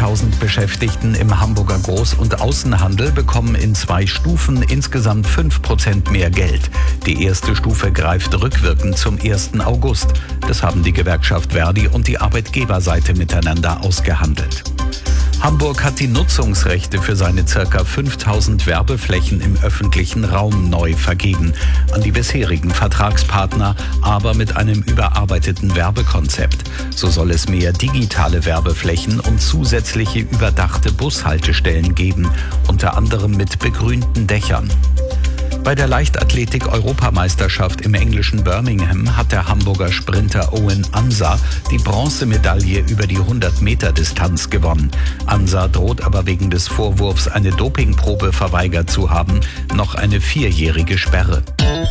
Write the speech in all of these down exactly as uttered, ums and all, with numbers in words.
sechzigtausend Beschäftigten im Hamburger Groß- und Außenhandel bekommen in zwei Stufen insgesamt fünf Prozent mehr Geld. Die erste Stufe greift rückwirkend zum ersten August. Das haben die Gewerkschaft Verdi und die Arbeitgeberseite miteinander ausgehandelt. Hamburg hat die Nutzungsrechte für seine ca. fünftausend Werbeflächen im öffentlichen Raum neu vergeben an die bisherigen Vertragspartner, aber mit einem überarbeiteten Werbekonzept. So soll es mehr digitale Werbeflächen und zusätzliche überdachte Bushaltestellen geben, unter anderem mit begrünten Dächern. Bei der Leichtathletik-Europameisterschaft im englischen Birmingham hat der Hamburger Sprinter Owen Ansah die Bronzemedaille über die hundert Meter Distanz gewonnen. Ansah droht aber wegen des Vorwurfs, eine Dopingprobe verweigert zu haben, noch eine vierjährige Sperre.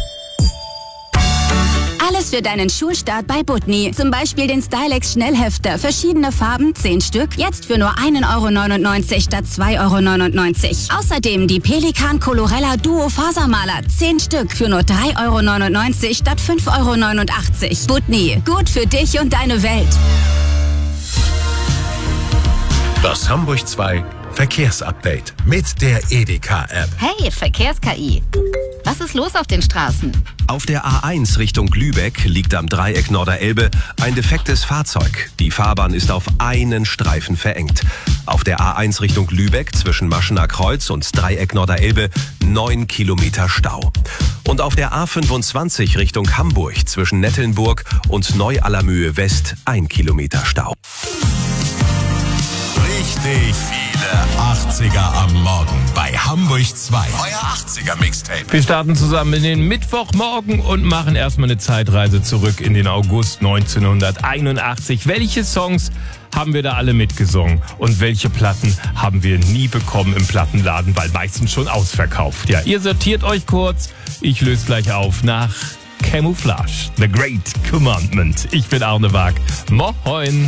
Alles für deinen Schulstart bei Butni. Zum Beispiel den Stylex Schnellhefter. Verschiedene Farben, zehn Stück. Jetzt für nur ein Euro neunundneunzig statt zwei Euro neunundneunzig. Außerdem die Pelikan Colorella Duo Fasermaler. zehn Stück für nur drei Euro neunundneunzig statt fünf Euro neunundachtzig. Butni. Gut für dich und deine Welt. Das Hamburg zwei Verkehrsupdate mit der Edeka-App. Hey, Verkehrs-K I. Was ist los auf den Straßen? Auf der A eins Richtung Lübeck liegt am Dreieck Norderelbe ein defektes Fahrzeug. Die Fahrbahn ist auf einen Streifen verengt. Auf der A eins Richtung Lübeck zwischen Maschener Kreuz und Dreieck Norderelbe neun Kilometer Stau. Und auf der A fünfundzwanzig Richtung Hamburg zwischen Nettelnburg und Neu-Allermöhe West ein Kilometer Stau. Richtig viele achtziger am Morgen bei Hamburg zwei. Euer achtziger-Mixtape. Wir starten zusammen in den Mittwochmorgen und machen erstmal eine Zeitreise zurück in den August neunzehnhunderteinundachtzig. Welche Songs haben wir da alle mitgesungen und welche Platten haben wir nie bekommen im Plattenladen, weil meistens schon ausverkauft. Ja, ihr sortiert euch kurz, ich löse gleich auf nach Camouflage, The Great Commandment. Ich bin Arne Waag. Moin.